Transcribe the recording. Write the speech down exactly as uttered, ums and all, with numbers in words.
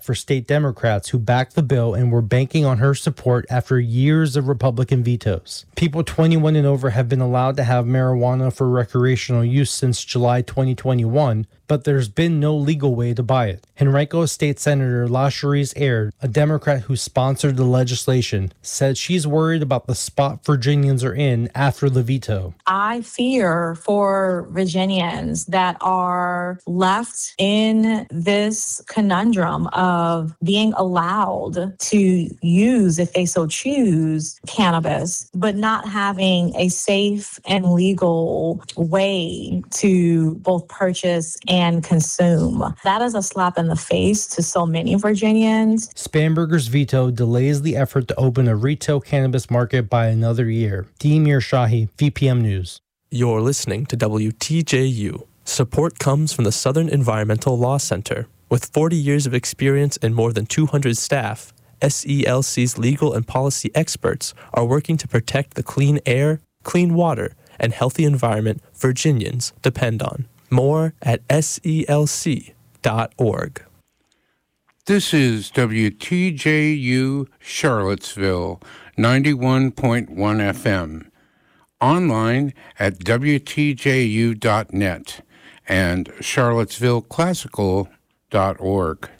for state Democrats who backed the bill and were banking on her support after years of Republican vetoes. People twenty-one and over have been allowed to have marijuana for recreational use since July twenty twenty-one, but there's been no legal way to buy it. Henrico State Senator LaSharice Aird, a Democrat who sponsored the legislation, said she's worried about the spot Virginians are in after the veto. I fear for Virginians that are left in this conundrum of being allowed to use, if they so choose, cannabis, but not having a safe and legal way to both purchase and consume. That is a slap in the face to so many Virginians. Spanberger's veto delays the effort to open a retail cannabis market by another year. Deemir Shahi, V P M News. You're listening to W T J U. Support comes from the Southern Environmental Law Center. With forty years of experience and more than two hundred staff, S E L C's legal and policy experts are working to protect the clean air, clean water, and healthy environment Virginians depend on. More at S E L C dot org. This is W T J U Charlottesville, ninety-one point one F M. Online at W T J U dot net and Charlottesville Classical dot org.